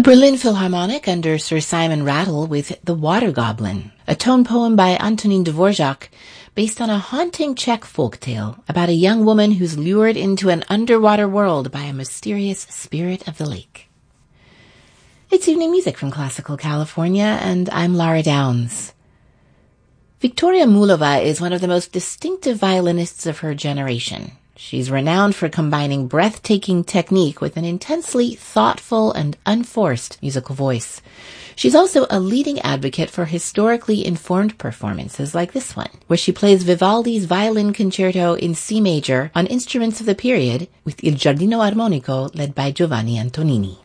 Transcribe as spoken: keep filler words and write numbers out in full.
Berlin Philharmonic under Sir Simon Rattle with The Water Goblin, a tone poem by Antonin Dvorak based on a haunting Czech folktale about a young woman who's lured into an underwater world by a mysterious spirit of the lake. It's evening music from Classical California, and I'm Lara Downs. Viktoria Mullova is one of the most distinctive violinists of her generation. She's renowned for combining breathtaking technique with an intensely thoughtful and unforced musical voice. She's also a leading advocate for historically informed performances like this one, where she plays Vivaldi's Violin Concerto in C major on instruments of the period with Il Giardino Armonico led by Giovanni Antonini.